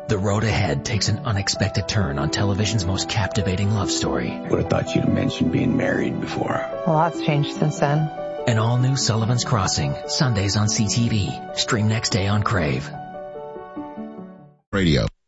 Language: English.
The road ahead takes an unexpected turn on television's most captivating love story. Would have thought you'd mentioned being married before. A lot's changed since then. An all-new Sullivan's Crossing, Sundays on CTV. Stream next day on Crave. Radio.